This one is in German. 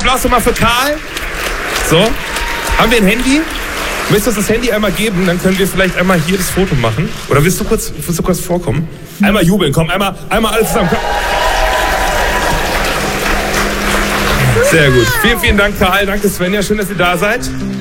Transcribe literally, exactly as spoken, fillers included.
Applaus nochmal für Karl. So, haben wir ein Handy? Möchtest du uns das Handy einmal geben? Dann können wir vielleicht einmal hier das Foto machen. Oder willst du kurz, willst du kurz vorkommen? Einmal jubeln, komm, einmal, einmal alle zusammen. Komm. Sehr gut. Vielen, vielen Dank, Karl. Danke, Svenja. Schön, dass ihr da seid.